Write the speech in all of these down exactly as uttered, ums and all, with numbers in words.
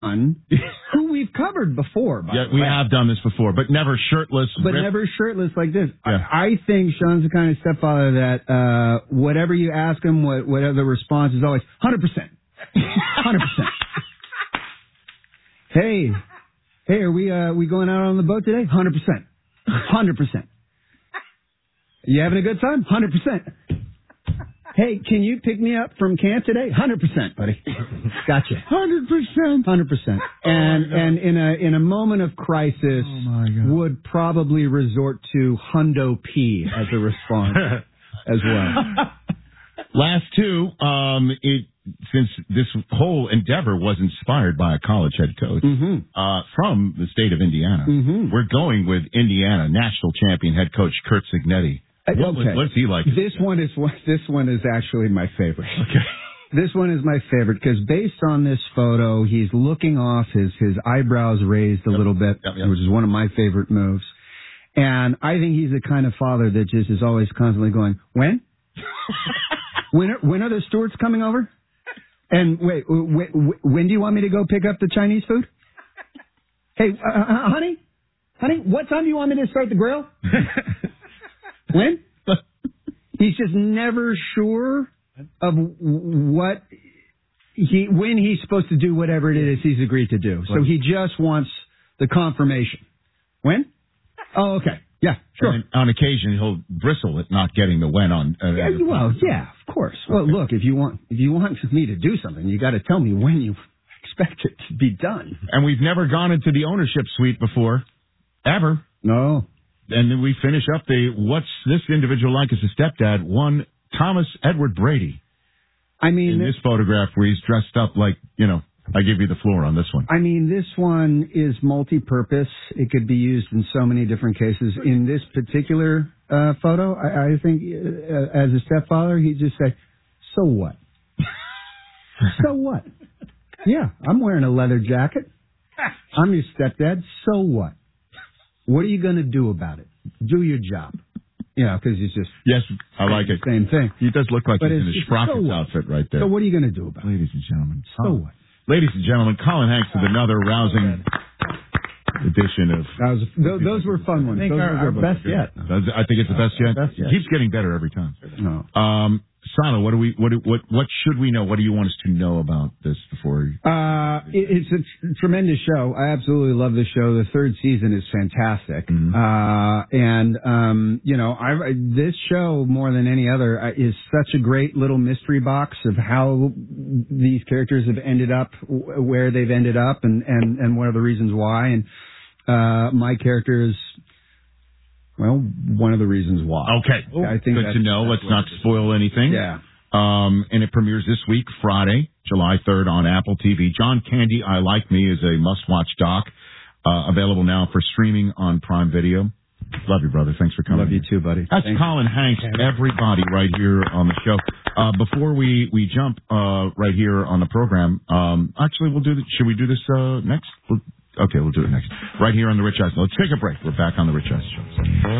who we've covered before, by Yeah, the we way. have done this before, but never shirtless. But rip- never shirtless like this. Yeah. I, I think Sean's the kind of stepfather that uh, whatever you ask him, what, whatever the response is always one hundred percent. one hundred percent. Hey, hey, are we uh, we going out on the boat today? one hundred percent. one hundred percent. You having a good time? one hundred percent. Hey, can you pick me up from camp today? one hundred percent, buddy. Gotcha. one hundred percent. one hundred percent. And Oh and in a in a moment of crisis, Oh my God. would probably resort to Hundo P as a response as well. Last two, um, it, since this whole endeavor was inspired by a college head coach Mm-hmm. uh, from the state of Indiana, Mm-hmm. we're going with Indiana national champion head coach Curt Cignetti. What, Okay. What's he like? This one is this one is actually my favorite. Okay. This one is my favorite because based on this photo, he's looking off, his his eyebrows raised a Yep. little bit, Yep, yep. which is one of my favorite moves. And I think he's the kind of father that just is always constantly going, when? when, are, when are the stewards coming over? And wait, when, when do you want me to go pick up the Chinese food? Hey, uh, uh, honey, honey, what time do you want me to start the grill? When? He's just never sure of what he when he's supposed to do whatever it is he's agreed to do. So he just wants the confirmation. When? Oh, okay. Yeah, sure. And on occasion, he'll bristle at not getting the when on. Uh, Yeah, well, yeah, of course. Well, look, if you want if you want me to do something, you got to tell me when you expect it to be done. And we've never gone into the ownership suite before, ever. No. And then we finish up the what's this individual like as a stepdad? One Thomas Edward Brady. I mean, in this photograph where he's dressed up like, you know, I give you the floor on this one. I mean, this one is multi-purpose. It could be used in so many different cases. In this particular uh, photo, I, I think uh, as a stepfather, he'd just say, so what? So what? Yeah, I'm wearing a leather jacket. I'm your stepdad. So what? What are you going to do about it? Do your job. You know, because it's just... Yes, I like it. Same thing. He does look like But he's in it's a just, Sprockets so what? outfit right there. So what are you going to do about it? Ladies and gentlemen. So Colin- what? Ladies and gentlemen, Colin Hanks with another rousing edition of... That was, those, those were fun ones. I think Those our, were our good best ones. yet. Does- I think it's the best yet. Best yet. It keeps getting better every time. No. Um, Sana, what do we, what, do- what, what should we know? What do you want us to know about this before? You... Uh, it, it's a tr- tremendous show. I absolutely love the show. The third season is fantastic. Mhm. Uh, and, um, you know, I, I- this show, more than any other, uh, is such a great little mystery box of how these characters have ended up w- where they've ended up and, and, and what are the reasons why. And, uh, my character is, well, one of the reasons why. Okay. I think Good that's- to know. Let's not spoil anything. Yeah. Um, and it premieres this week, Friday, July third on Apple T V. John Candy, I Like Me is a must-watch doc, uh, available now for streaming on Prime Video. Love you, brother. Thanks for coming. Love you too, buddy. That's Thank Colin Hanks, everybody right here on the show. Uh, before we, we jump, uh, right here on the program, um, actually we'll do the, should we do this, uh, next? We'll, okay, we'll do it next. Right here on the Rich Eisen. Let's take a break. We're back on the Rich Eisen Show.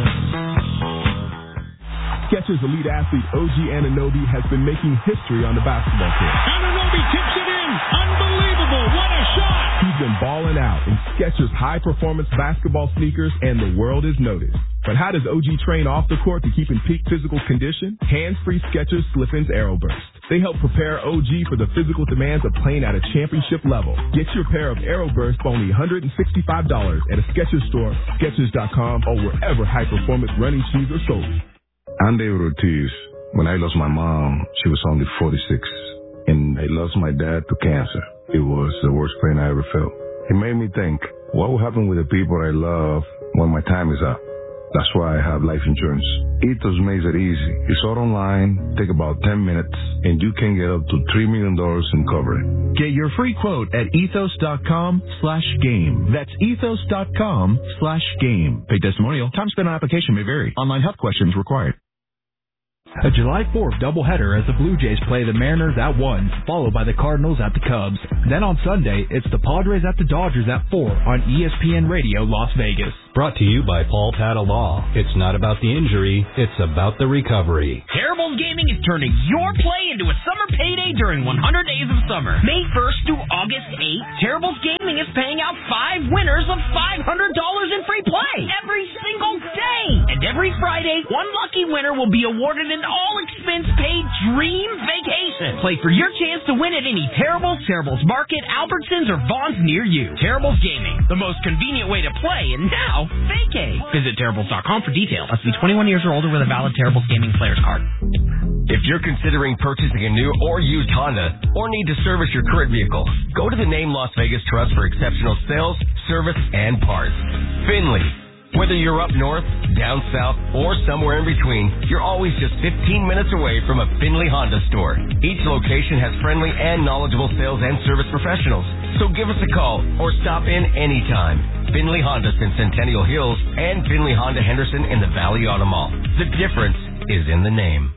Skechers elite athlete O G Anunoby has been making history on the basketball court. Anunoby tips it in. Unbelievable. What a shot. He's been balling out in Skechers high-performance basketball sneakers, and the world has noticed. But how does O G train off the court to keep in peak physical condition? Hands-free Skechers Slip-ins Aeroburst. They help prepare O G for the physical demands of playing at a championship level. Get your pair of Aeroburst for only one hundred sixty-five dollars at a Skechers store, Skechers dot com, or wherever high-performance running shoes are sold. I'm David Ortiz. When I lost my mom, she was only forty-six. And I lost my dad to cancer. It was the worst pain I ever felt. It made me think, what will happen with the people I love when my time is up? That's why I have life insurance. Ethos makes it easy. It's all online, take about ten minutes, and you can get up to three million dollars in coverage. Get your free quote at ethos.com slash game. That's ethos.com slash game. Paid testimonial. Time spent on application may vary. Online health questions required. A July fourth doubleheader as the Blue Jays play the Mariners at one, followed by the Cardinals at the Cubs. Then on Sunday, it's the Padres at the Dodgers at four on E S P N Radio Las Vegas. Brought to you by Paul Tata Law. It's not about the injury, it's about the recovery. Terribles Gaming is turning your play into a summer payday during one hundred days of summer. May first through August eighth, Terribles Gaming is paying out five winners of five hundred dollars in free play every single day. And every Friday, one lucky winner will be awarded an all-expense-paid dream vacation. Play for your chance to win at any Terribles, Terribles Market, Albertsons, or Vaughn's near you. Terribles Gaming, the most convenient way to play, and now vacate. Visit Terribles dot com for details. Must be twenty-one years or older with a valid Terribles Gaming player's card. If you're considering purchasing a new or used Honda or need to service your current vehicle, go to the Name Las Vegas Trust for exceptional sales, service, and parts. Finley. Whether you're up north, down south, or somewhere in between, you're always just fifteen minutes away from a Finley Honda store. Each location has friendly and knowledgeable sales and service professionals. So give us a call or stop in anytime. Finley Honda in Centennial Hills and Finley Honda Henderson in the Valley Auto Mall. The difference is in the name.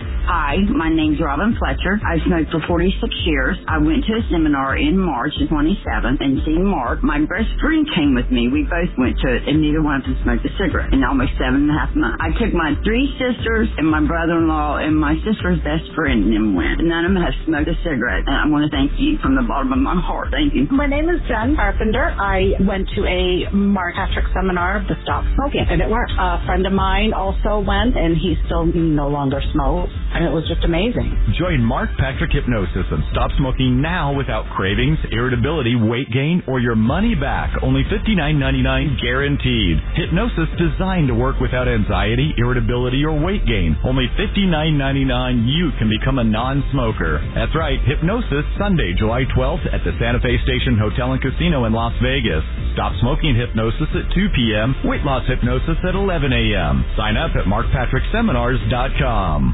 Hi, my name's Robin Fletcher. I've smoked for forty-six years. I went to a seminar in March twenty-seventh and seen Mark. My best friend came with me. We both went to it, and neither one of us smoked a cigarette in almost seven and a half months. I took my three sisters and my brother-in-law and my sister's best friend and them went. None of them have smoked a cigarette, and I want to thank you from the bottom of my heart. Thank you. My name is Jen Carpenter. I went to a Mark Patrick seminar to stop smoking, and it worked. A friend of mine also went, and he still no longer smokes. And it was just amazing. Join Mark Patrick Hypnosis and stop smoking now without cravings, irritability, weight gain, or your money back. Only fifty-nine ninety-nine guaranteed. Hypnosis designed to work without anxiety, irritability, or weight gain. Only fifty-nine ninety-nine. You can become a non-smoker. That's right. Hypnosis Sunday, July twelfth at the Santa Fe Station Hotel and Casino in Las Vegas. Stop smoking hypnosis at two p.m. Weight loss hypnosis at eleven a.m. Sign up at mark patrick seminars dot com.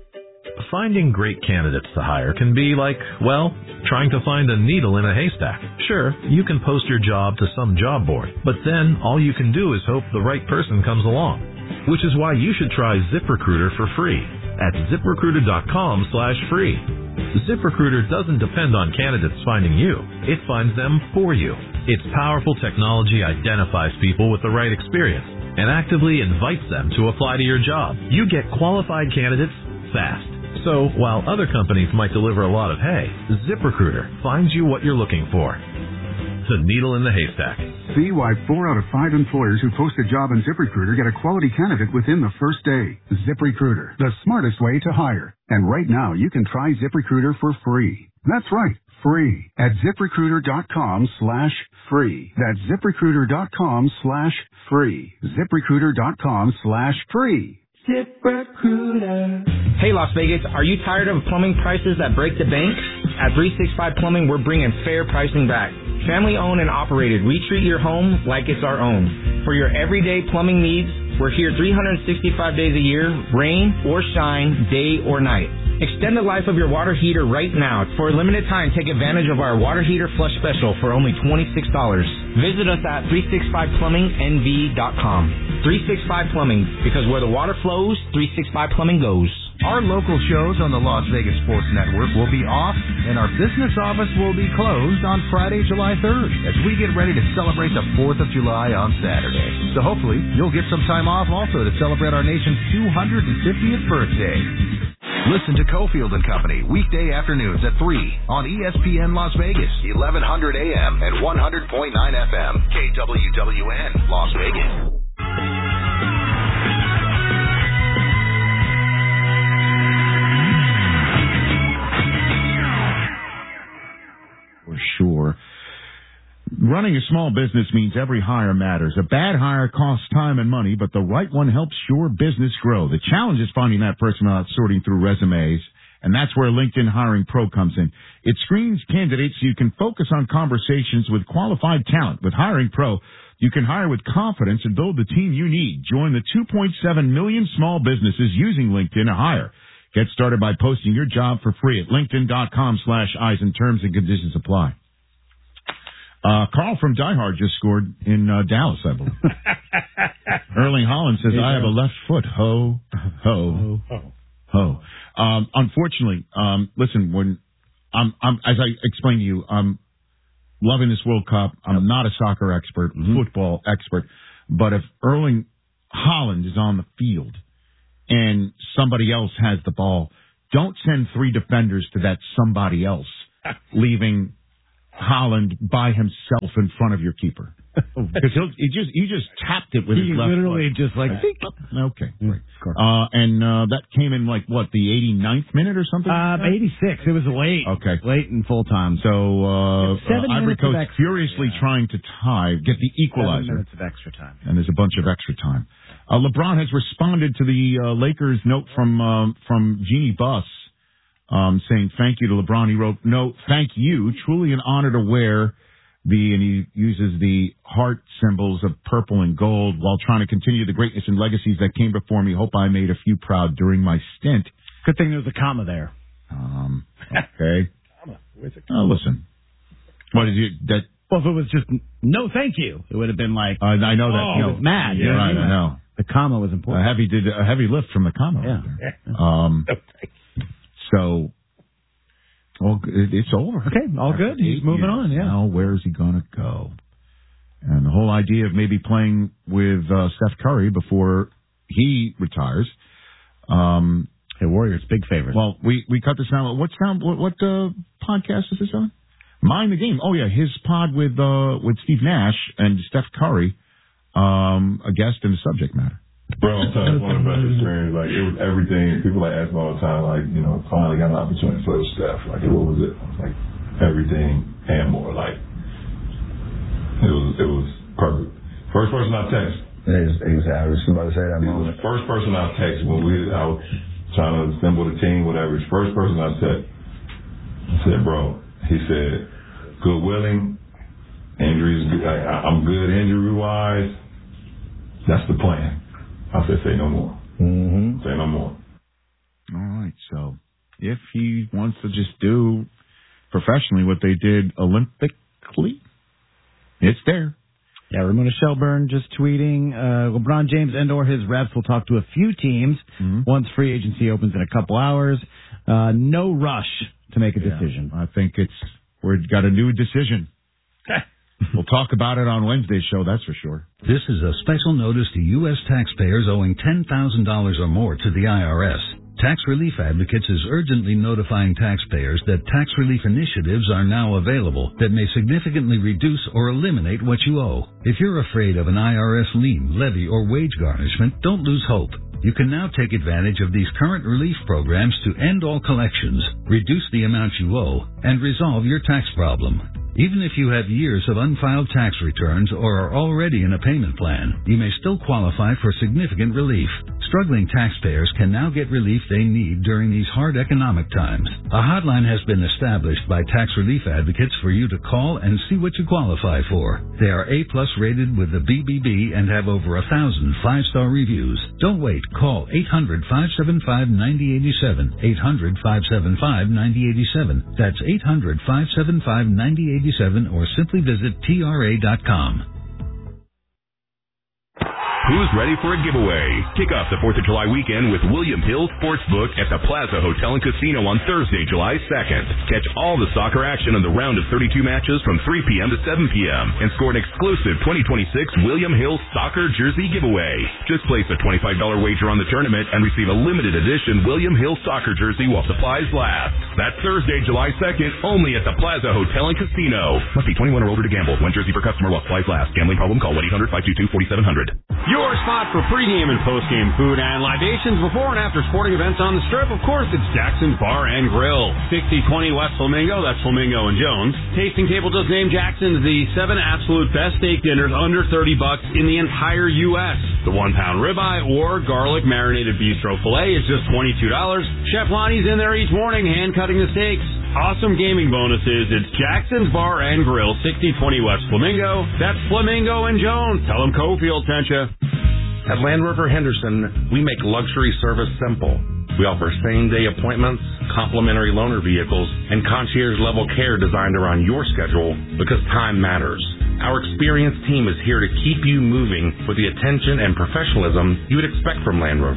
Finding great candidates to hire can be like, well, trying to find a needle in a haystack. Sure, you can post your job to some job board, but then all you can do is hope the right person comes along. Which is why you should try ZipRecruiter for free at ZipRecruiter.com slash free. ZipRecruiter doesn't depend on candidates finding you. It finds them for you. Its powerful technology identifies people with the right experience and actively invites them to apply to your job. You get qualified candidates fast. So, while other companies might deliver a lot of hay, ZipRecruiter finds you what you're looking for. The needle in the haystack. See why four out of five employers who post a job on ZipRecruiter get a quality candidate within the first day. ZipRecruiter, the smartest way to hire. And right now, you can try ZipRecruiter for free. That's right, free. At ZipRecruiter.com slash free. That's ZipRecruiter.com slash free. ZipRecruiter.com slash free. ZipRecruiter. Hey Las Vegas, are you tired of plumbing prices that break the bank? At three sixty-five Plumbing, we're bringing fair pricing back. Family owned and operated, we treat your home like it's our own. For your everyday plumbing needs, we're here three hundred sixty-five days a year, rain or shine, day or night. Extend the life of your water heater right now. For a limited time, take advantage of our water heater flush special for only twenty-six dollars. Visit us at three sixty-five plumbing n v dot com. three sixty-five Plumbing, because where the water flows, three sixty-five Plumbing goes. Our local shows on the Las Vegas Sports Network will be off, and our business office will be closed on Friday, July third, as we get ready to celebrate the fourth of July on Saturday. So hopefully, you'll get some time off also to celebrate our nation's two hundred fiftieth birthday. Listen to Cofield and Company weekday afternoons at three on E S P N Las Vegas, eleven hundred A M and one hundred point nine F M, K W W N Las Vegas. For sure. Running a small business means every hire matters. A bad hire costs time and money, but the right one helps your business grow. The challenge is finding that person without sorting through resumes, and that's where LinkedIn Hiring Pro comes in. It screens candidates so you can focus on conversations with qualified talent. With Hiring Pro, you can hire with confidence and build the team you need. Join the two point seven million small businesses using LinkedIn to hire. Get started by posting your job for free at linkedin.com slash eyes and terms and conditions apply. Uh, Carl from Die Hard just scored in uh, Dallas, I believe. Erling Haaland says, I have a left foot. Ho, ho, ho, Oh, um, unfortunately, um, listen, when I'm, I'm, as I explained to you, I'm loving this World Cup. I'm yep. not a soccer expert, mm-hmm. football expert, but if Erling Haaland is on the field and somebody else has the ball, don't send three defenders to that somebody else, leaving Haaland by himself in front of your keeper. Because he just he just tapped it with he his left literally foot. just like okay, great. Uh, and uh, that came in like what, the eighty-ninth minute or something? Uh, eighty-six. It was late. Okay, late in full time. So uh, seven uh, Ivory minutes of Coast extra, furiously yeah. trying to tie, get the equalizer. Seven minutes of extra time, and there's a bunch of extra time. Uh, LeBron has responded to the uh, Lakers note from um, from Jeannie Buss, um, saying thank you to LeBron. He wrote, "No, thank you. Truly an honor to wear." The, and he uses the heart symbols of purple and gold while trying to continue the greatness and legacies that came before me. Hope I made a few proud during my stint. Good thing there was a comma there. Um, okay. Oh, listen. What is it that? Well, if it was just no, thank you, it would have been like. Uh, I know that. Oh, No, he was mad. Yeah, right. I know. The comma was important. A heavy did a heavy lift from the comma. Yeah. Right there. Um. So. Well, it's over. Okay, all good. He's moving on, yeah. Now, where is he going to go? And the whole idea of maybe playing with uh, Steph Curry before he retires. Um, hey, Warriors, big favorite. Well, we, we cut this out. What sound? What, what uh, podcast is this on? Mind the Game. Oh, yeah, his pod with uh, with Steve Nash and Steph Curry, um, a guest in the subject matter. Bro, I'm telling you, one of the best experiences. Like, it was everything. People like ask me all the time, like, you know, finally got an opportunity to play with Steph. Like, what was it? Like, everything and more. Like, it was it was perfect. First person I text. Exactly. I was about to say that moment. The first person I text when we I was trying to assemble the team, whatever. The first person I text. I said, bro. He said, good willing. Injuries. I, I'm good injury wise. That's the plan. I said, say no more. Mm-hmm. Say no more. All right. So if he wants to just do professionally what they did Olympically, it's there. Yeah, Ramona Shelburne just tweeting, uh, LeBron James and or his reps will talk to a few teams mm-hmm. once free agency opens in a couple hours. Uh, no rush to make a yeah, decision. I think it's we've got a new decision. We'll talk about it on Wednesday's show, that's for sure. This is a special notice to U S taxpayers owing ten thousand dollars or more to the I R S. Tax Relief Advocates is urgently notifying taxpayers that tax relief initiatives are now available that may significantly reduce or eliminate what you owe. If you're afraid of an I R S lien, levy, or wage garnishment, don't lose hope. You can now take advantage of these current relief programs to end all collections, reduce the amount you owe, and resolve your tax problem. Even if you have years of unfiled tax returns or are already in a payment plan, you may still qualify for significant relief. Struggling taxpayers can now get relief they need during these hard economic times. A hotline has been established by Tax Relief Advocates for you to call and see what you qualify for. They are A-plus rated with the B B B and have over a thousand five-star reviews. Don't wait. Call eight hundred, five seven five, nine zero eight seven. eight hundred, five seven five, nine zero eight seven. That's eight hundred, five seven five, nine zero eight seven or simply visit T R A dot com. Who's ready for a giveaway? Kick off the fourth of July weekend with William Hill Sportsbook at the Plaza Hotel and Casino on Thursday, July second. Catch all the soccer action on the round of thirty-two matches from three p.m. to seven p.m. and score an exclusive twenty twenty-six William Hill soccer jersey giveaway. Just place a twenty-five dollars wager on the tournament and receive a limited edition William Hill soccer jersey while supplies last. That's Thursday, July second, only at the Plaza Hotel and Casino. Must be twenty-one or older to gamble. One jersey per customer while supplies last. Gambling problem? Call one eight hundred, five two two, four seven zero zero. Your spot for pregame and postgame food and libations before and after sporting events on the Strip. Of course, it's Jackson's Bar and Grill. sixty twenty West Flamingo, that's Flamingo and Jones. Tasting Table just named Jackson's the seven absolute best steak dinners under thirty bucks in the entire U S The one pound ribeye or garlic marinated bistro filet is just twenty-two dollars. Chef Lonnie's in there each morning hand cutting the steaks. Awesome gaming bonuses. It's Jackson's Bar and Grill, sixty twenty West Flamingo. That's Flamingo and Jones. Tell them Cofield sent you. At Land River Henderson, we make luxury service simple. We offer same-day appointments, complimentary loaner vehicles, and concierge-level care designed around your schedule because time matters. Our experienced team is here to keep you moving with the attention and professionalism you would expect from Land Rover.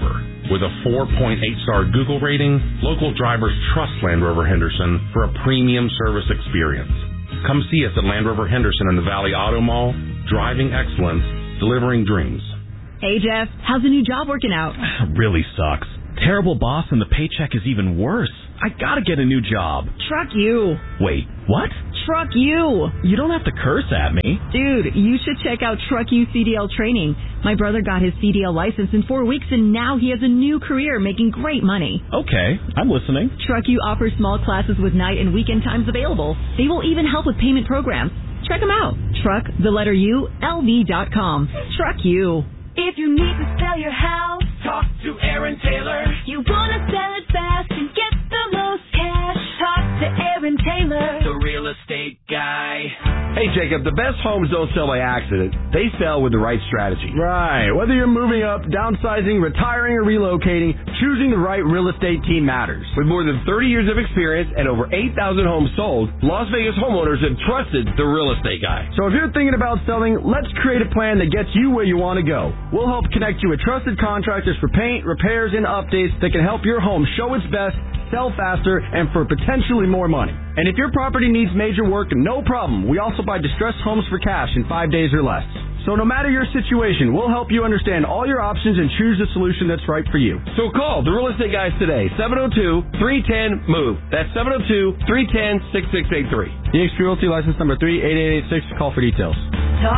With a four point eight star Google rating, local drivers trust Land Rover Henderson for a premium service experience. Come see us at Land Rover Henderson in the Valley Auto Mall. Driving excellence, delivering dreams. Hey, Jeff, how's the new job working out? Really sucks. Terrible boss and the paycheck is even worse. I gotta get a new job. Truck you. Wait, what? Truck you. You don't have to curse at me. Dude, you should check out Truck You C D L training. My brother got his C D L license in four weeks and now he has a new career making great money. Okay, I'm listening. Truck You offers small classes with night and weekend times available. They will even help with payment programs. Check them out. Truck, the letter U, L V dot com. Truck You. If you need to sell your house, talk to Aaron Taylor. You want to sell it fast and get the most cash, talk to Aaron Taylor, the real estate guy. Hey, Jacob, the best homes don't sell by accident. They sell with the right strategy. Right. Whether you're moving up, downsizing, retiring, or relocating, choosing the right real estate team matters. With more than thirty years of experience and over eight thousand homes sold, Las Vegas homeowners have trusted the real estate guy. So if you're thinking about selling, let's create a plan that gets you where you want to go. We'll help connect you with trusted contractors for paint, repairs, and updates that can help your home show its best, sell faster, and for potentially more money. And if your property needs major work, no problem. We also buy distressed homes for cash in five days or less. So no matter your situation, we'll help you understand all your options and choose the solution that's right for you. So call the Real Estate Guys today, seven oh two, three one zero, M O V E. That's seven oh two, three one zero, six six eight three. E X P Realty license number three eight eight eight six. Call for details.